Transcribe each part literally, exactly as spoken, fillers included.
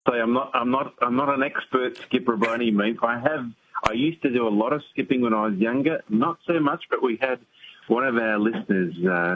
say I'm not, I'm not, I'm not an expert skipper by any means. I have, I used to do a lot of skipping when I was younger, not so much, but we had one of our listeners uh,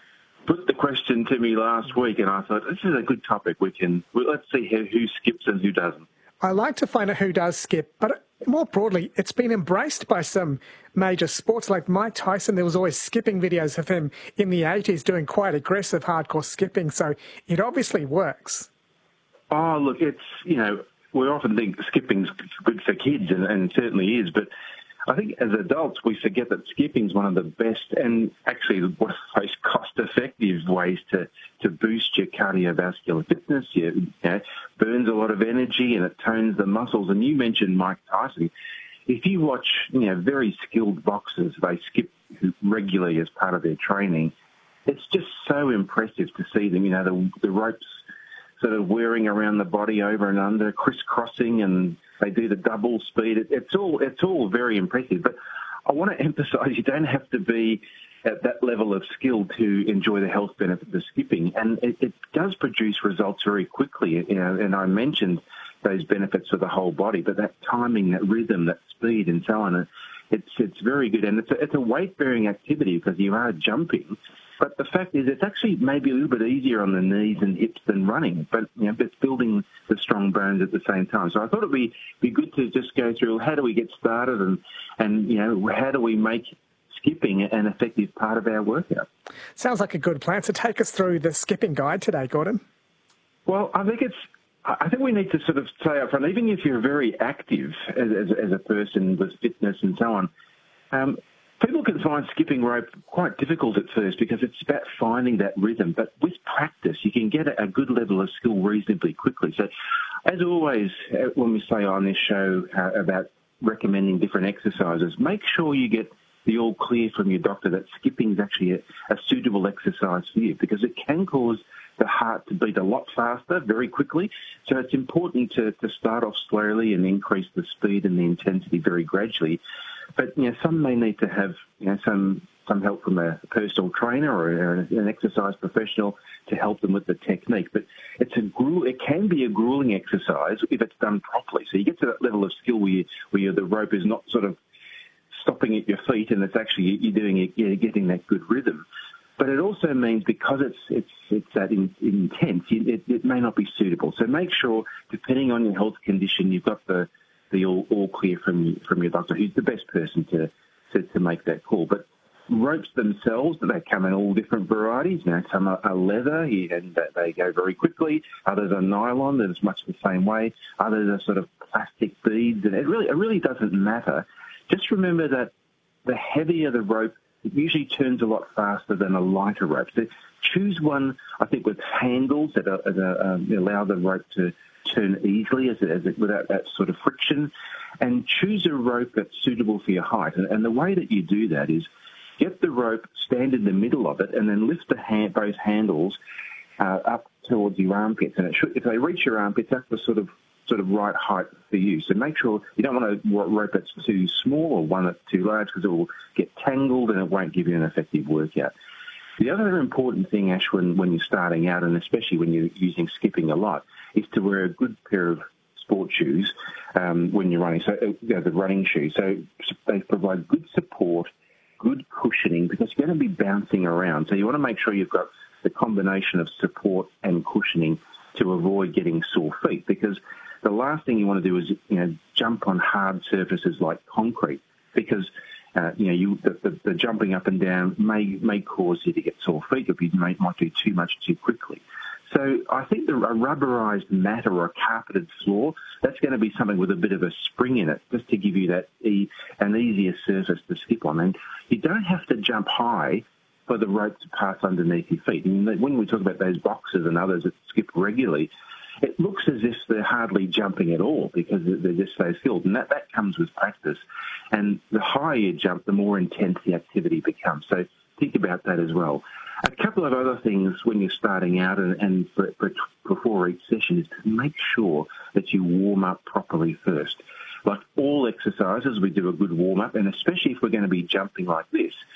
put the question to me last week, and I thought, this is a good topic. We can, well, let's see who, who skips and who doesn't. I like to find out who does skip, but more broadly, it's been embraced by some major sports. Like Mike Tyson, there was always skipping videos of him in the eighties doing quite aggressive, hardcore skipping, so it obviously works. Oh, look, it's, you know, we often think skipping's good for kids, and, and it certainly is, but I think as adults we forget that skipping's one of the best and actually one of the most cost-effective ways to, to boost your cardiovascular fitness. You, you know, burns a lot of energy and it tones the muscles. And you mentioned Mike Tyson. If you watch, you know, very skilled boxers, they skip regularly as part of their training. It's just so impressive to see them, you know, the, the ropes sort of whirring around the body over and under, crisscrossing, and they do the double speed. It, it's all it's all very impressive. But I want to emphasise you don't have to be at that level of skill to enjoy the health benefits of skipping, and it, it does produce results very quickly. You know, and I mentioned those benefits for the whole body, but that timing, that rhythm, that speed, and so on, it's it's very good. And it's a, it's a weight-bearing activity because you are jumping. But the fact is, it's actually maybe a little bit easier on the knees and hips than running, but you know, it's building the strong bones at the same time. So I thought it'd be be good to just go through how do we get started, and and you know, how do we make skipping an effective part of our workout. Sounds like a good plan. So take us through the skipping guide today, Gordon. Well, I think it's. I think we need to sort of say up front, even if you're very active as, as, as a person with fitness and so on. Um, People can find skipping rope quite difficult at first because it's about finding that rhythm. But with practice, you can get a good level of skill reasonably quickly. So, as always, when we say on this show uh, about recommending different exercises, make sure you get the all clear from your doctor that skipping is actually a, a suitable exercise for you, because it can cause the heart to beat a lot faster very quickly. So it's important to, to start off slowly and increase the speed and the intensity very gradually. But, you know, some may need to have, you know, some some help from a personal trainer or an exercise professional to help them with the technique. But it's a gruel, it can be a grueling exercise if it's done properly. So you get to that level of skill where, you, where you, the rope is not sort of stopping at your feet, and it's actually you're doing it, you're getting that good rhythm. But it also means because it's it's it's that in, intense, it, it may not be suitable. So make sure, depending on your health condition, you've got the the all, all clear from from your doctor, who's the best person to, to to make that call. But ropes themselves, they come in all different varieties. You know, some are, are leather, and they go very quickly. Others are nylon, that's much the same way. Others are sort of plastic beads, and it really it really doesn't matter. Just remember that the heavier the rope, it usually turns a lot faster than a lighter rope. So choose one, I think, with handles that, are, that are, um, allow the rope to turn easily as it, as it, without that sort of friction. And choose a rope that's suitable for your height. And, and the way that you do that is get the rope, stand in the middle of it, and then lift the hand, both handles uh, up towards your armpits. And it should, if they reach your armpits, that's the sort of sort of right height for you. So make sure you don't want a rope that's too small or one that's too large, because it will get tangled and it won't give you an effective workout. The other important thing, Ash, when, when you're starting out, and especially when you're using skipping a lot, is to wear a good pair of sport shoes um, when you're running, so you know, the running shoes. So they provide good support, good cushioning, because you're going to be bouncing around. So you want to make sure you've got the combination of support and cushioning to avoid getting sore feet, because the last thing you want to do is, you know, jump on hard surfaces like concrete, because uh, you know you the, the, the jumping up and down may may cause you to get sore feet if you may, might do too much too quickly. So I think the, a rubberized mat or a carpeted floor, that's going to be something with a bit of a spring in it, just to give you that e- an easier surface to skip on. And you don't have to jump high for the rope to pass underneath your feet. And when we talk about those boxers and others that skip regularly, it looks as if they're hardly jumping at all because they're just so skilled. And that, that comes with practice. And the higher you jump, the more intense the activity becomes. So think about that as well. A couple of other things when you're starting out and, and for, for, before each session is to make sure that you warm up properly first. Like all exercises, we do a good warm-up, and especially if we're going to be jumping like this,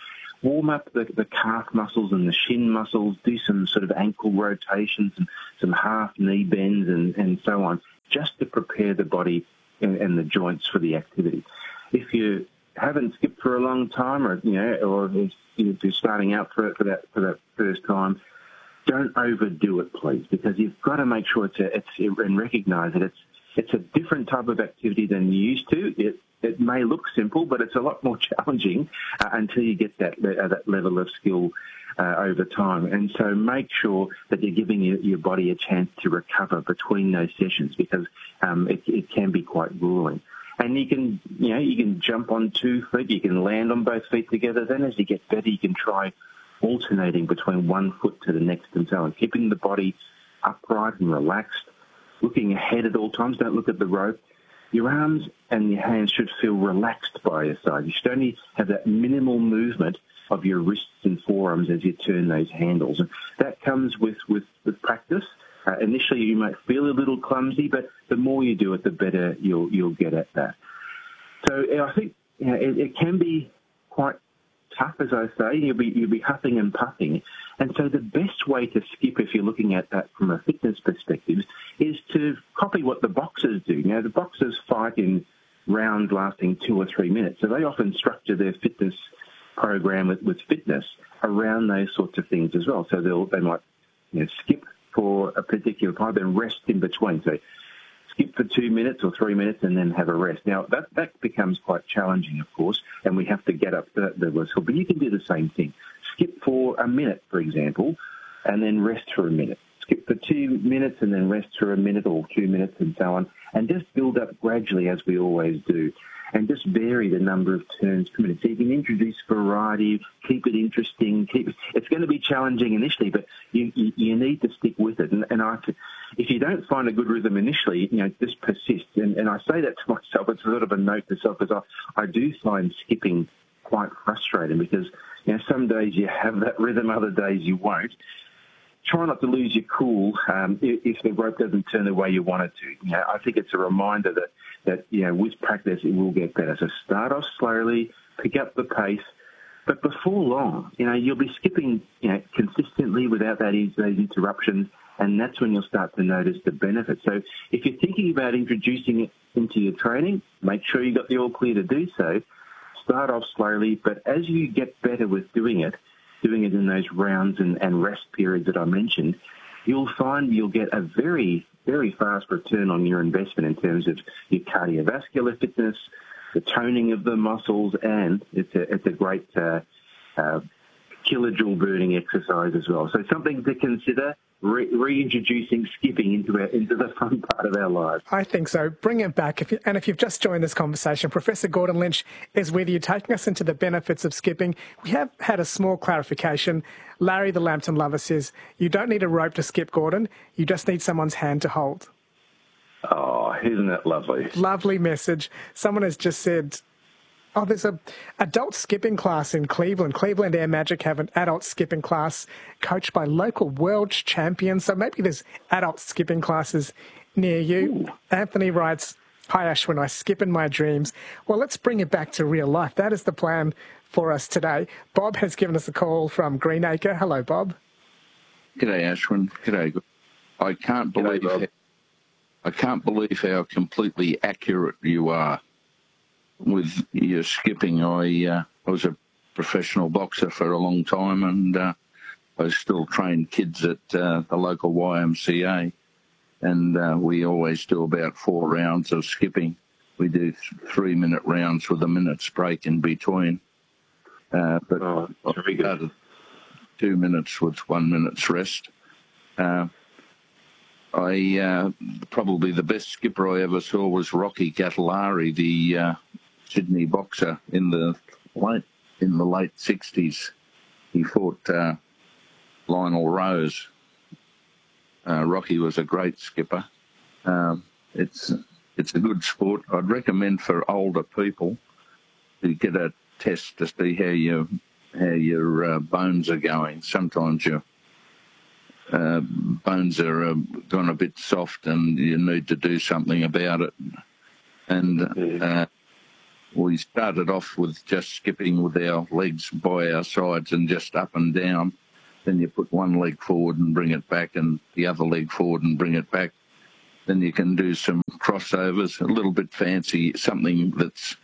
warm up the, the calf muscles and the shin muscles, do some sort of ankle rotations and some half knee bends and, and so on, just to prepare the body and, and the joints for the activity. If you haven't skipped for a long time, or you know, or if you're starting out for, for that for that first time, don't overdo it, please, because you've got to make sure it's a, it's and recognise that it's it's a different type of activity than you're used to. It it may look simple, but it's a lot more challenging uh, until you get that uh, that level of skill uh, over time. And so make sure that you're giving your, your body a chance to recover between those sessions, because um, it, it can be quite grueling. And you can, you know, you can jump on two feet, you can land on both feet together. Then as you get better, you can try alternating between one foot to the next and so on, keeping the body upright and relaxed, looking ahead at all times. Don't look at the rope. Your arms and your hands should feel relaxed by your side. You should only have that minimal movement of your wrists and forearms as you turn those handles. And that comes with, with, with practice. Uh, initially, you might feel a little clumsy, but the more you do it, the better you'll you'll get at that. So I think you know, it, it can be quite tough, as I say. You'll be you'll be huffing and puffing, and so the best way to skip, if you're looking at that from a fitness perspective, is to copy what the boxers do. You know, the boxers fight in rounds lasting two or three minutes, so they often structure their fitness program with, with fitness around those sorts of things as well. So they'll they might you know, skip for a particular time, then rest in between. So skip for two minutes or three minutes and then have a rest. Now, that, that becomes quite challenging, of course, and we have to get up the, the whistle. But you can do the same thing. Skip for a minute, for example, and then rest for a minute. Skip for two minutes and then rest for a minute or two minutes and so on, and just build up gradually as we always do. And just vary the number of turns per minute. So you can introduce variety, keep it interesting. Keep it, it's going to be challenging initially, but you, you, you need to stick with it. And, and I, if you don't find a good rhythm initially, you know, just persist. And, and I say that to myself. It's sort of a note to self, because I, I do find skipping quite frustrating, because you know some days you have that rhythm, other days you won't. Try not to lose your cool um, if the rope doesn't turn the way you want it to. You know, I think it's a reminder that, that, you know, with practice it will get better. So start off slowly, pick up the pace, but before long, you know, you'll be skipping, you know, consistently without that, those interruptions, and that's when you'll start to notice the benefits. So if you're thinking about introducing it into your training, make sure you've got the all clear to do so. Start off slowly, but as you get better with doing it, doing it in those rounds and, and rest periods that I mentioned, you'll find you'll get a very, very fast return on your investment in terms of your cardiovascular fitness, the toning of the muscles, and it's a, it's a great uh, uh, kilojoule burning exercise as well. So something to consider, re- reintroducing skipping into our, into the fun part of our lives. I think so. Bring it back. If you, and if you've just joined this conversation, Professor Gordon Lynch is with you, taking us into the benefits of skipping. We have had a small clarification. Larry, the Lambton lover, says, you don't need a rope to skip, Gordon. You just need someone's hand to hold. Oh, isn't that lovely? Lovely message. Someone has just said, oh, there's a adult skipping class in Cleveland. Cleveland Air Magic have an adult skipping class coached by local world champions. So maybe there's adult skipping classes near you. Ooh. Anthony writes, hi, Ashwin, I skip in my dreams. Well, let's bring it back to real life. That is the plan for us today. Bob has given us a call from Greenacre. Hello, Bob. G'day, Ashwin. G'day. I can't believe G'day, how, I can't believe how completely accurate you are with your skipping. I uh, I was a professional boxer for a long time, and uh, I still train kids at uh, the local Y M C A, and uh, we always do about four rounds of skipping. We do three-minute rounds with a minute's break in between. Uh, but oh, very good. Two minutes with one minute's rest. Uh, I uh, probably the best skipper I ever saw was Rocky Gattalari, the uh, Sydney boxer in the late in the late sixties. He fought uh, Lionel Rose. Uh, Rocky was a great skipper. Um, it's it's a good sport. I'd recommend for older people to get a test to see how you how your uh, bones are going. Sometimes your uh, bones are uh, gone a bit soft, and you need to do something about it. And uh, we started off with just skipping with our legs by our sides and just up and down. Then you put one leg forward and bring it back and the other leg forward and bring it back. Then you can do some crossovers, a little bit fancy, something that's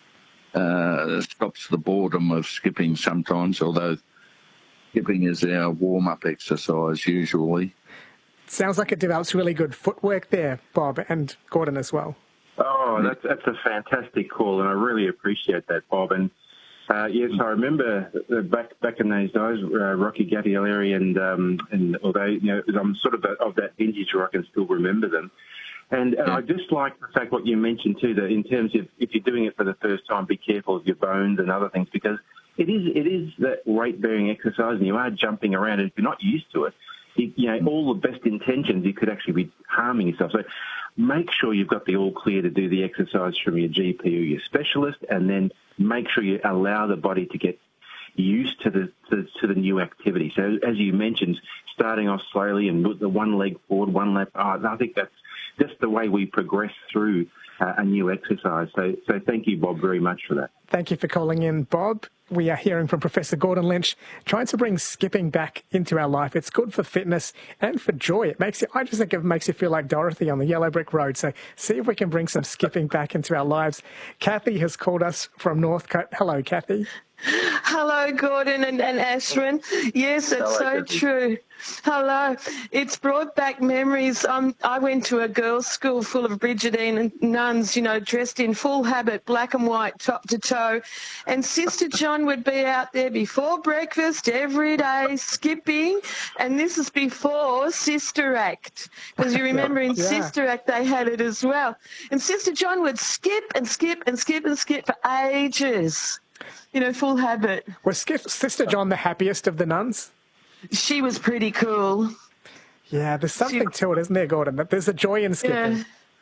uh, stops the boredom of skipping sometimes, although skipping is our warm-up exercise usually. Sounds like it develops really good footwork there, Bob, and Gordon as well. Oh, that's that's a fantastic call, and I really appreciate that, Bob. And uh, yes, I remember back back in those days, uh, Rocky Gattiglieri, and um, and although you know I'm sort of of that vintage where I can still remember them. And, and I just like the fact what you mentioned too, that in terms of if you're doing it for the first time, be careful of your bones and other things, because it is it is that weight-bearing exercise, and you are jumping around, and if you're not used to it, you, you know, all the best intentions, you could actually be harming yourself. So make sure you've got the all clear to do the exercise from your G P or your specialist, and then make sure you allow the body to get used to the to, to the new activity. So as you mentioned, starting off slowly and with the one leg forward, one leg, oh, I think that's just the way we progress through uh, a new exercise. So, so thank you, Bob, very much for that. Thank you for calling in, Bob. We are hearing from Professor Gordon Lynch, trying to bring skipping back into our life. It's good for fitness and for joy. It makes you, I just think it makes you feel like Dorothy on the yellow brick road. So see if we can bring some skipping back into our lives. Kathy has called us from Northcote. Hello, Kathy. Hello, Gordon and, and Ashwin. Yes, it's Hello, so Kathy. true. Hello. It's brought back memories. Um, I went to a girls' school full of Brigidine nuns, you know, dressed in full habit, black and white, top to toe. And Sister John would be out there before breakfast every day, skipping. And this is before Sister Act. Because you remember in Yeah. Sister Act they had it as well. And Sister John would skip and skip and skip and skip for ages. You know, full habit. Was Skip, Sister John the happiest of the nuns? She was pretty cool. Yeah, there's something to it, isn't there, Gordon? That there's a joy in skipping. Yeah.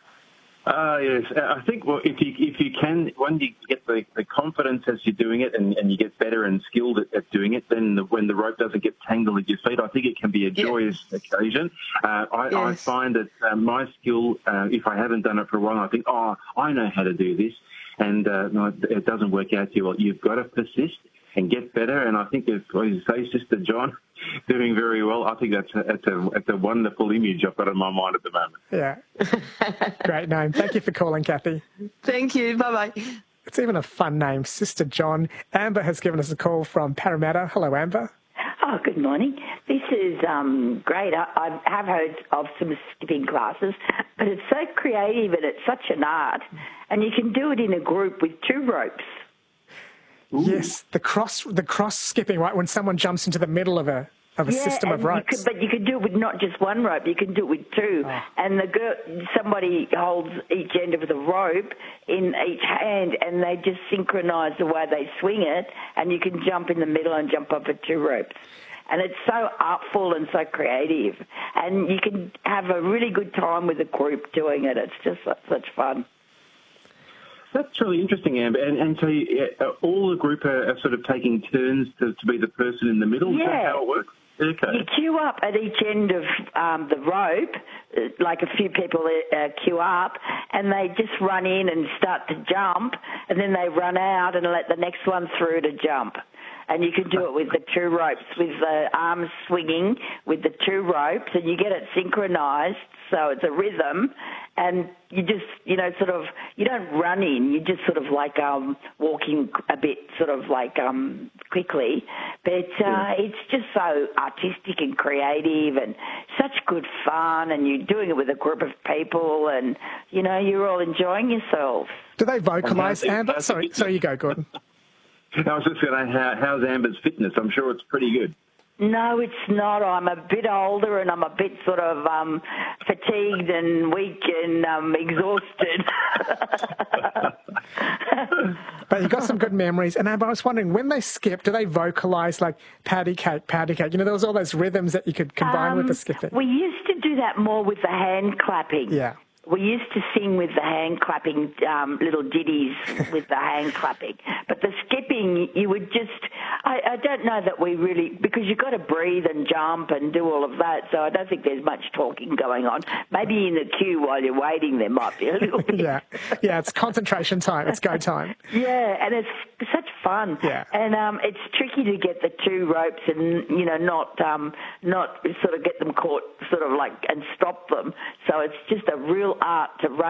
Uh, yes, I think well, if you if you can, when you get the, the confidence as you're doing it, and, and you get better and skilled at, at doing it, then the, when the rope doesn't get tangled at your feet, I think it can be a joyous yeah. occasion. Uh, I, yes. I find that uh, my skill, uh, if I haven't done it for a while, I think, oh, I know how to do this, and uh, no, it doesn't work out too well. You've got to persist and get better, and I think, as you say, Sister John, doing very well. I think that's a, that's a, that's a wonderful image I've got in my mind at the moment. Yeah. Great name. Thank you for calling, Kathy. Thank you. Bye-bye. It's even a fun name, Sister John. Amber has given us a call from Parramatta. Hello, Amber. Oh, good morning. This is um, great. I, I have heard of some skipping classes, but it's so creative and it's such an art, and you can do it in a group with two ropes. Ooh. Yes, the cross the cross skipping, right, when someone jumps into the middle of a of a yeah, system of ropes. You could, but you can do it with not just one rope, you can do it with two. Oh. And the girl, somebody holds each end of the rope in each hand, and they just synchronise the way they swing it, and you can jump in the middle and jump over two ropes. And it's so artful and so creative. And you can have a really good time with a group doing it. It's just such fun. That's really interesting, Amber. And, and so you, uh, all the group are, are sort of taking turns to, to be the person in the middle? Yeah. Is that how it works? Okay. You queue up at each end of um, the rope, like a few people uh, queue up, and they just run in and start to jump, and then they run out and let the next one through to jump. And you can do it with the two ropes, with the arms swinging with the two ropes, and you get it synchronised, so it's a rhythm, and you just, you know, sort of, you don't run in, you just sort of like um, walking a bit sort of like um, quickly, but uh, it's just so artistic and creative and such good fun, and you're doing it with a group of people, and, you know, you're all enjoying yourselves. Do they vocalise, Amber? Sorry, sorry, you go, Gordon. I was just going to how, how's Amber's fitness? I'm sure it's pretty good. No, it's not. I'm a bit older and I'm a bit sort of um, fatigued and weak and um, exhausted. But you've got some good memories. And Amber, I was wondering, when they skip, do they vocalise like patty cake, patty cake? You know, there was all those rhythms that you could combine um, with the skipping. We used to do that more with the hand clapping. Yeah. We used to sing with the hand clapping, um, little ditties with the hand clapping. But the skipping, you would just, I, I don't know that we really, because you've got to breathe and jump and do all of that, so I don't think there's much talking going on. Maybe in the queue while you're waiting there might be a little bit. yeah, yeah, it's concentration time, it's go time. Yeah, and it's such fun. Yeah. And um, it's tricky to get the two ropes and, you know, not um, not sort of get them caught sort of like and stop them. So it's just a real art to run